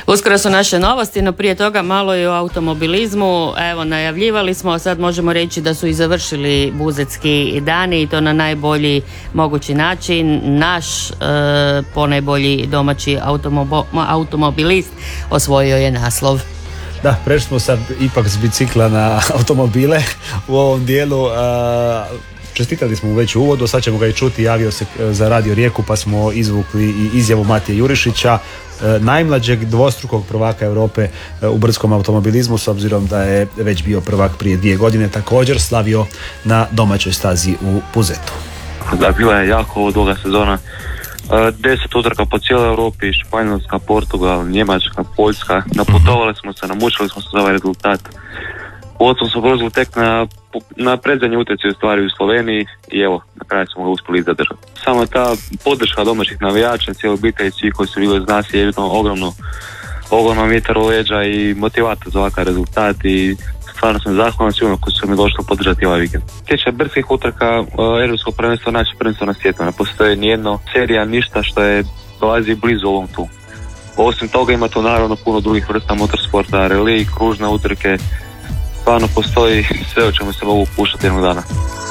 Uskoro su naše novosti, no prije toga malo i o automobilizmu. Evo, najavljivali smo, sad možemo reći da su i završili buzetski dani i to na najbolji mogući način. Naš ponajbolji domaći automobilist osvojio je naslov. Da, prešli smo sad ipak s bicikla na automobile u ovom dijelu. Čestitali smo mu već u uvodu, sad ćemo ga i čuti, javio se za Radio Rijeku pa smo izvukli i izjavu Matije Jurišića, najmlađeg dvostrukog prvaka Europe u brdskom automobilizmu, s obzirom da je već bio prvak prije 2 godine, također slavio na domaćoj stazi u Buzetu. Da, bila je jako duga sezona. 10 utrka po cijeloj Europi, Španjolska, Portugal, Njemačka, Poljska. Naputovali smo se, namučili smo se za ovaj rezultat. Potom smo brzo tek na predzadnje utrci u stvari u Sloveniji i evo, na kraju smo ga uspjeli zadržati. Samo ta podrška domaćih navijača, cijelo obitelji, svi koji su bili uz nas je jedno ogromno vjetar u leđa i motivator za ovakav rezultat i stvarno sam zahvalan svima koji su mi došli podržati ovaj vikend. Tiče brdskih utrka, europskog prvenstva, naše prvenstvo na svijetu. Ne postoji nijedno serija, ništa što je dolazi blizu ovom tu. Osim toga ima tu naravno puno drugih vrsta motorsporta, relij, kružne utrke. Stvarno postoji sve o čemu se mogu puštati jednog dana.